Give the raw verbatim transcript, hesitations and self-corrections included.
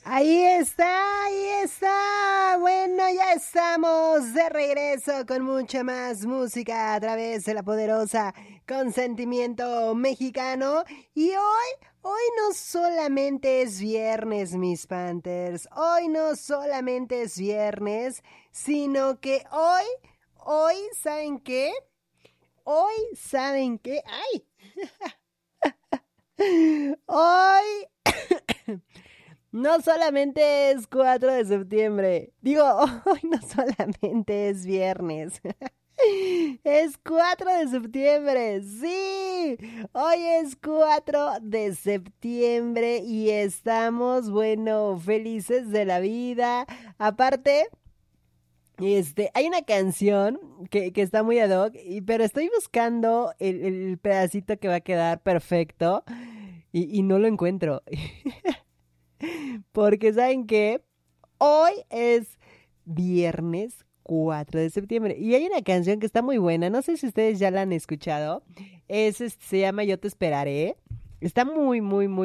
Ahí está, ahí está. Bueno, ya estamos de regreso con mucha más música a través de la poderosa Consentimiento Mexicano. Y hoy, hoy no solamente es viernes, mis Panthers. Hoy no solamente es viernes, sino que hoy, hoy, ¿saben qué? Hoy, ¿saben qué? ¡Ay! Hoy no solamente es cuatro de septiembre. Digo, hoy no solamente es viernes. Es cuatro de septiembre. Sí. Hoy es cuatro de septiembre y estamos, bueno, felices de la vida. Aparte, este, hay una canción que, que está muy ad hoc, y- pero estoy buscando el, el pedacito que va a quedar perfecto y, y no lo encuentro. Porque ¿saben qué? Hoy es viernes cuatro de septiembre y hay una canción que está muy buena, no sé si ustedes ya la han escuchado, es, este, se llama Yo te esperaré, está muy, muy, muy